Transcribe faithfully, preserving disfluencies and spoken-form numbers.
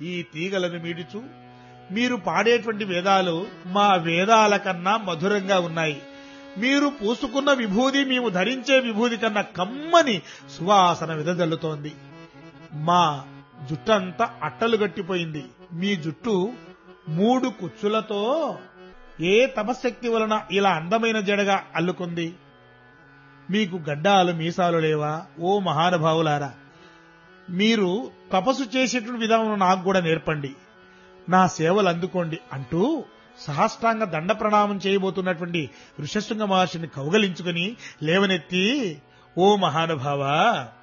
ఈ తీగలను మీడుచు మీరు పాడేటువంటి వేదాలు మా వేదాల కన్నా మధురంగా ఉన్నాయి. మీరు పూసుకున్న విభూది మేము ధరించే విభూది కన్నా కమ్మని సువాసన విదజల్లుతోంది. మా జుట్టంతా అట్టలు గట్టిపోయింది. మీ జుట్టు మూడు కుచ్చులతో ఏ తపశక్తి వలన ఇలా అందమైన జడగా అల్లుకుంది? మీకు గడ్డాలు మీసాలు లేవా? ఓ మహానుభావులారా, మీరు తపస్సు చేసేటువంటి విధానం నాకు కూడా నేర్పండి, నా సేవలు అందుకోండి అంటూ సహస్రాంగ దండ ప్రణామం చేయబోతున్నటువంటి ఋషశృంగ మహర్షిని కౌగలించుకుని లేవనెత్తి, ఓ మహానుభావా,